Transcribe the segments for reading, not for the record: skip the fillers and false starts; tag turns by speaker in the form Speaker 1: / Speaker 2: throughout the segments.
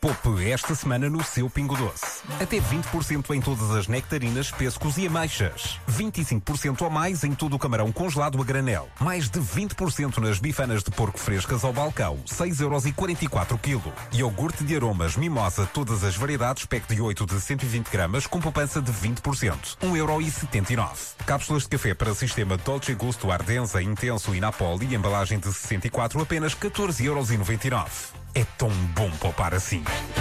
Speaker 1: Poupe esta semana no seu Pingo Doce. Até 20% em todas as nectarinas, pêssegos e ameixas. 25% ou mais em todo o camarão congelado a granel. Mais de 20% nas bifanas de porco frescas ao balcão. 6,44€ quilo. Iogurte de aromas Mimosa, todas as variedades, pack de 8 de 120 gramas, com poupança de 20%. 1,79€. Cápsulas de café para sistema Dolce Gusto Ardenza, Intenso e Napoli, embalagem de 64, apenas 14,99€. É tão bom poupar assim.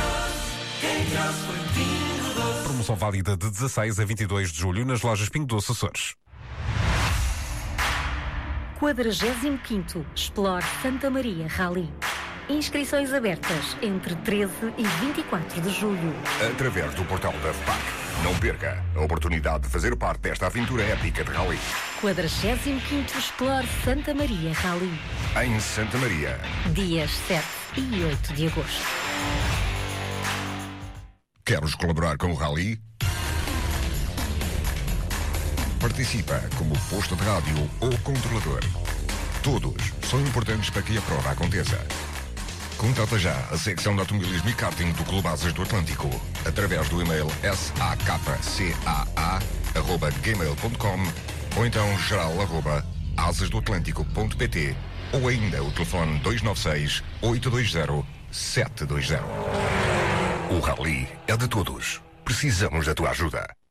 Speaker 1: Promoção válida de 16 a 22 de julho nas lojas Pingo Doce Açores.
Speaker 2: 45º Explore Santa Maria Rally. Inscrições abertas entre 13 e 24 de julho.
Speaker 3: Através do portal da FPAC. Não perca a oportunidade de fazer parte desta aventura épica de rally.
Speaker 2: 45º Explore Santa Maria Rally.
Speaker 3: Em Santa Maria.
Speaker 2: Dias 7 e 8 de agosto.
Speaker 3: Queres colaborar com o rally? Participa como posto de rádio ou controlador. Todos são importantes para que a prova aconteça. Contata já a secção de automobilismo e karting do Clube Asas do Atlântico através do e-mail sakcaa@gmail.com ou então geral@asasdoatlântico.pt ou ainda o telefone 296-820-720. O rally é de todos. Precisamos da tua ajuda.